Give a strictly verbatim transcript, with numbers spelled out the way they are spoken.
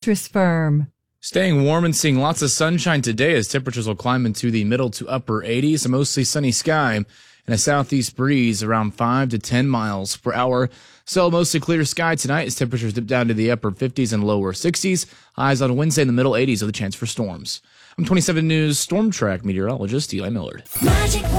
Mattress Firm. Staying warm and seeing lots of sunshine today as temperatures will climb into the middle to upper eighties. A mostly sunny sky and a southeast breeze around five to ten miles per hour. So mostly clear sky tonight as temperatures dip down to the upper fifties and lower sixties. Highs on Wednesday in the middle eighties with a chance for storms. I'm twenty-seven News Storm Track meteorologist Eli Millard. Magic